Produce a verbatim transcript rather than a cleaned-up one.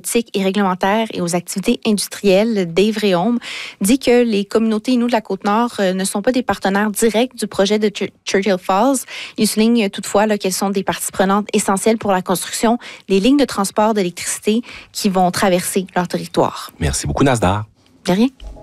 politiques et réglementaires et aux activités industrielles, Dave Réaume, dit que les communautés Inuits de la Côte-Nord euh, ne sont pas des partenaires directs du projet de Ch- Churchill Falls. Il souligne toutefois là, qu'elles sont des parties prenantes essentielles pour la construction des lignes de transport d'électricité qui vont traverser leur territoire. Merci beaucoup, Nasdaq. De rien.